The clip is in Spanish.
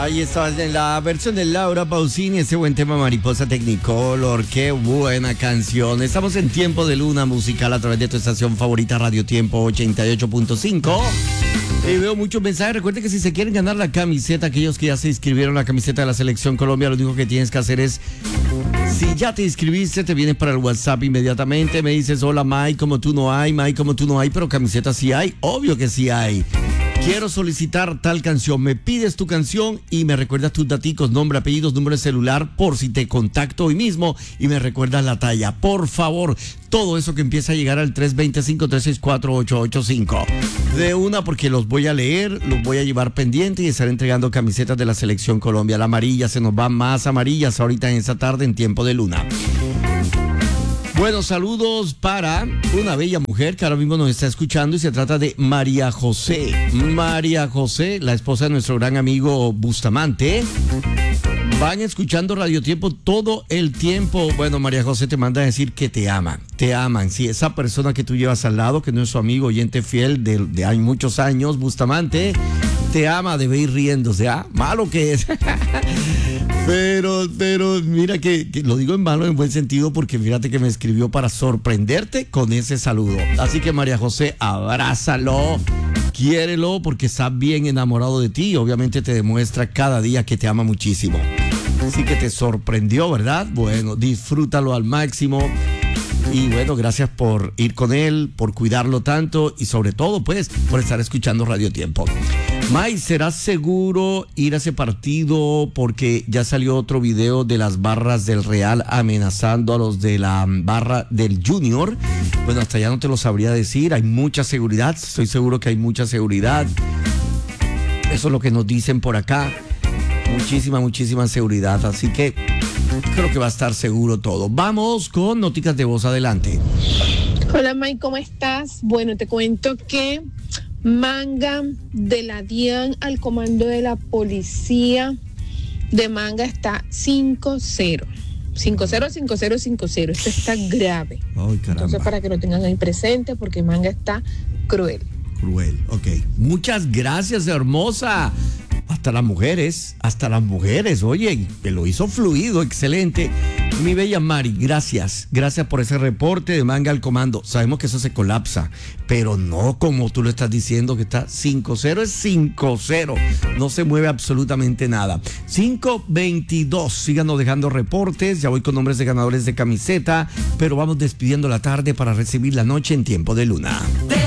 Ahí está en la versión de Laura Pausini, ese buen tema Mariposa Technicolor, qué buena canción. Estamos en Tiempo de Luna musical a través de tu estación favorita Radio Tiempo 88.5. Y veo muchos mensajes. Recuerden que si se quieren ganar la camiseta, aquellos que ya se inscribieron en la camiseta de la Selección Colombia, lo único que tienes que hacer es, si ya te inscribiste, te vienes para el WhatsApp inmediatamente, me dices, hola Mike, como tú no hay, Mike, como tú no hay, pero camiseta sí hay, obvio que sí hay. Quiero solicitar tal canción, me pides tu canción y me recuerdas tus daticos, nombre, apellidos, número de celular, por si te contacto hoy mismo y me recuerdas la talla. Por favor, todo eso que empieza a llegar al 325-364-885. De una, porque los voy a leer, los voy a llevar pendiente y estaré entregando camisetas de la Selección Colombia. La amarilla, se nos van más amarillas ahorita en esta tarde en Tiempo de Luna. Bueno, saludos para una bella mujer que ahora mismo nos está escuchando y se trata de María José. María José, la esposa de nuestro gran amigo Bustamante. Van escuchando Radio Tiempo todo el tiempo. Bueno, María José te manda a decir que te aman. Te aman. Sí, esa persona que tú llevas al lado, que no es su amigo oyente fiel de hay muchos años, Bustamante, te ama, debe ir riéndose. ¿Ah? Malo que es. Pero mira que lo digo en malo en buen sentido porque fíjate que me escribió para sorprenderte con ese saludo. Así que María José, abrázalo, quiérelo porque está bien enamorado de ti y obviamente te demuestra cada día que te ama muchísimo. Así que te sorprendió, ¿verdad? Bueno, disfrútalo al máximo. Y bueno, gracias por ir con él, por cuidarlo tanto y sobre todo, pues, por estar escuchando Radio Tiempo. May, ¿será seguro ir a ese partido? Porque ya salió otro video de las barras del Real amenazando a los de la barra del Junior. Bueno, hasta ya no te lo sabría decir. Hay mucha seguridad, estoy seguro que hay mucha seguridad. Eso es lo que nos dicen por acá. Muchísima seguridad. Así que creo que va a estar seguro todo. Vamos con noticas de voz, adelante. Hola Mike, ¿cómo estás? Bueno, te cuento que Manga de la DIAN al comando de la policía de Manga está 5-0. 5-0. Esto está grave. Ay, caramba. Entonces, para que lo tengan ahí presente, porque Manga está cruel. Ok. Muchas gracias, hermosa. Hasta las mujeres, oye, que lo hizo fluido, excelente. Mi bella Mari, gracias por ese reporte de Manga al comando. Sabemos que eso se colapsa, pero no como tú lo estás diciendo, que está 5-0, es 5-0, no se mueve absolutamente nada. 5:22, síganos dejando reportes, ya voy con nombres de ganadores de camiseta, pero vamos despidiendo la tarde para recibir la noche en Tiempo de Luna.